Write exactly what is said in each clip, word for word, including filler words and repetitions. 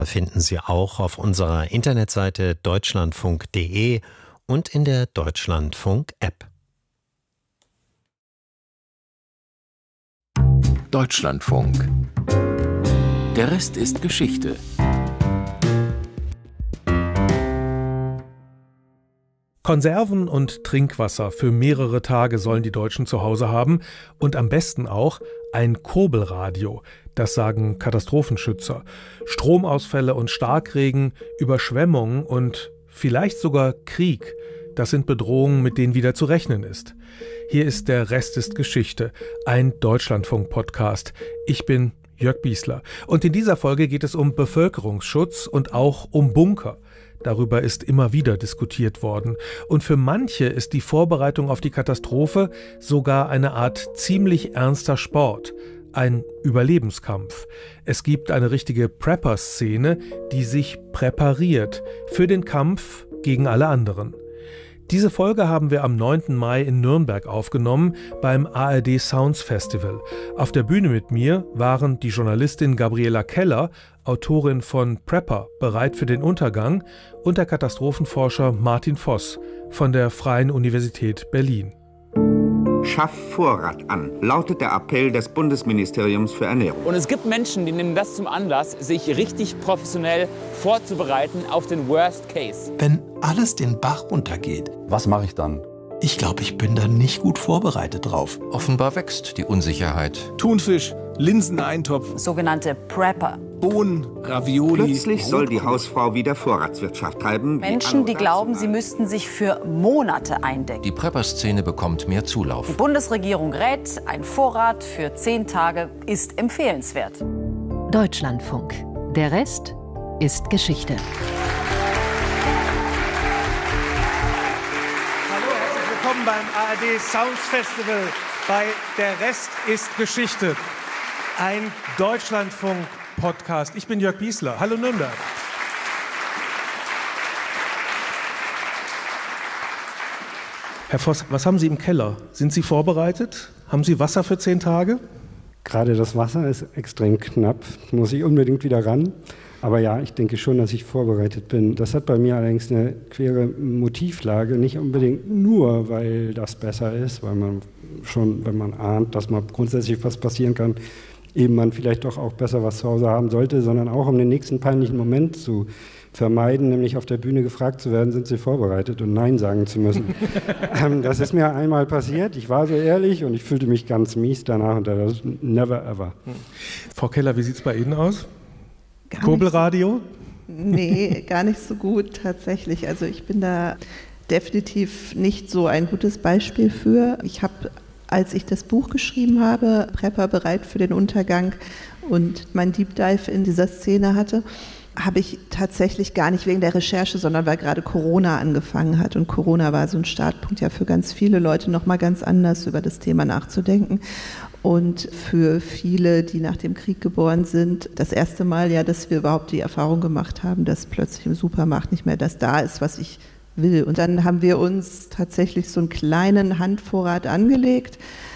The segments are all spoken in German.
Finden Sie auch auf unserer Internetseite deutschlandfunk punkt de und in der Deutschlandfunk-App. Deutschlandfunk. Der Rest ist Geschichte. Konserven und Trinkwasser für mehrere Tage sollen die Deutschen zu Hause haben und am besten auch ein Kurbelradio. Das sagen Katastrophenschützer. Stromausfälle und Starkregen, Überschwemmungen und vielleicht sogar Krieg, das sind Bedrohungen, mit denen wieder zu rechnen ist. Hier ist der Rest ist Geschichte, ein Deutschlandfunk-Podcast. Ich bin Jörg Biesler und in dieser Folge geht es um Bevölkerungsschutz und auch um Bunker. Darüber ist immer wieder diskutiert worden. Und für manche ist die Vorbereitung auf die Katastrophe sogar eine Art ziemlich ernster Sport. Ein Überlebenskampf. Es gibt eine richtige Prepper-Szene, die sich präpariert für den Kampf gegen alle anderen. Diese Folge haben wir am neunten Mai in Nürnberg aufgenommen beim A R D Sounds Festival. Auf der Bühne mit mir waren die Journalistin Gabriela Keller, Autorin von Prepper, bereit für den Untergang, und der Katastrophenforscher Martin Voss von der Freien Universität Berlin. Schaff Vorrat an, lautet der Appell des Bundesministeriums für Ernährung. Und es gibt Menschen, die nehmen das zum Anlass, sich richtig professionell vorzubereiten auf den Worst Case. Wenn alles den Bach runtergeht, was mache ich dann? Ich glaube, ich bin da nicht gut vorbereitet drauf. Offenbar wächst die Unsicherheit. Thunfisch, Linseneintopf, sogenannte Prepper. Bohnen, Ravioli. Plötzlich soll die Hausfrau wieder Vorratswirtschaft treiben. Menschen, die glauben, sie müssten sich für Monate eindecken. Die Prepper-Szene bekommt mehr Zulauf. Die Bundesregierung rät, ein Vorrat für zehn Tage ist empfehlenswert. Deutschlandfunk. Der Rest ist Geschichte. Hallo, herzlich willkommen beim A R D Sounds Festival bei Der Rest ist Geschichte. Ein Deutschlandfunk-Podcast. Ich bin Jörg Biesler. Hallo Nürnberg. Herr Voss, was haben Sie im Keller? Sind Sie vorbereitet? Haben Sie Wasser für zehn Tage? Gerade das Wasser ist extrem knapp, muss ich unbedingt wieder ran. Aber ja, ich denke schon, dass ich vorbereitet bin. Das hat bei mir allerdings eine quere Motivlage, nicht unbedingt nur, weil das besser ist, weil man schon, wenn man ahnt, dass mal grundsätzlich was passieren kann, eben man vielleicht doch auch besser was zu Hause haben sollte, sondern auch um den nächsten peinlichen Moment zu vermeiden, nämlich auf der Bühne gefragt zu werden, sind Sie vorbereitet und Nein sagen zu müssen. ähm, das ist mir einmal passiert, ich war so ehrlich und ich fühlte mich ganz mies danach und das ist never ever. Frau Keller, wie sieht es bei Ihnen aus? Gar Kurbelradio? So, nee, gar nicht so gut tatsächlich. Also ich bin da definitiv nicht so ein gutes Beispiel für. Ich habe, als ich das Buch geschrieben habe, Prepper bereit für den Untergang und mein Deep Dive in dieser Szene hatte, habe ich tatsächlich gar nicht wegen der Recherche, sondern weil gerade Corona angefangen hat. Und Corona war so ein Startpunkt ja für ganz viele Leute, nochmal ganz anders über das Thema nachzudenken. Und für viele, die nach dem Krieg geboren sind, das erste Mal ja, dass wir überhaupt die Erfahrung gemacht haben, dass plötzlich im Supermarkt nicht mehr das da ist, was ich will. Und dann haben wir uns tatsächlich so einen kleinen Handvorrat angelegt.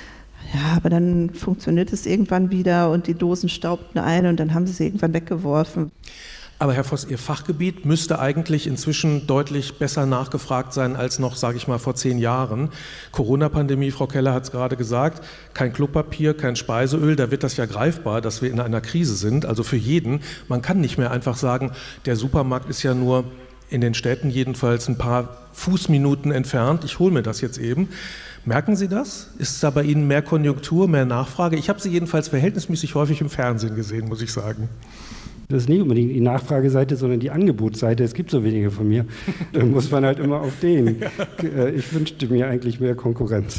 Ja, aber dann funktioniert es irgendwann wieder und die Dosen staubten ein und dann haben sie es irgendwann weggeworfen. Aber Herr Voss, Ihr Fachgebiet müsste eigentlich inzwischen deutlich besser nachgefragt sein als noch, sage ich mal, vor zehn Jahren. Corona-Pandemie, Frau Keller hat es gerade gesagt, kein Klopapier, kein Speiseöl, da wird das ja greifbar, dass wir in einer Krise sind, also für jeden. Man kann nicht mehr einfach sagen, der Supermarkt ist ja nur in den Städten jedenfalls ein paar Fußminuten entfernt, ich hole mir das jetzt eben. Merken Sie das? Ist da bei Ihnen mehr Konjunktur, mehr Nachfrage? Ich habe Sie jedenfalls verhältnismäßig häufig im Fernsehen gesehen, muss ich sagen. Das ist nicht unbedingt die Nachfrageseite, sondern die Angebotsseite. Es gibt so wenige von mir. Da muss man halt immer auf den. Ich wünschte mir eigentlich mehr Konkurrenz.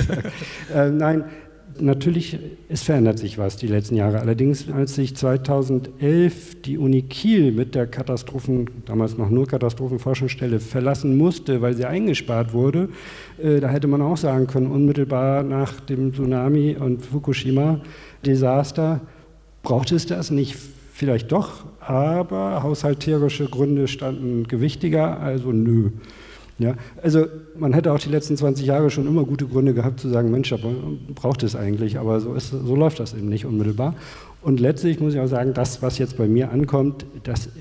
äh, nein, natürlich, es verändert sich was die letzten Jahre. Allerdings, als sich zweitausendelf die Uni Kiel mit der Katastrophen, damals noch nur Katastrophenforschungsstelle, verlassen musste, weil sie eingespart wurde, äh, da hätte man auch sagen können, unmittelbar nach dem Tsunami und Fukushima-Desaster, brauchte es das nicht. Vielleicht doch, aber haushalterische Gründe standen gewichtiger, also nö. Ja, also man hätte auch die letzten zwanzig Jahre schon immer gute Gründe gehabt zu sagen, Mensch, aber braucht es eigentlich, aber so, ist, so läuft das eben nicht unmittelbar. Und letztlich muss ich auch sagen, das, was jetzt bei mir ankommt, das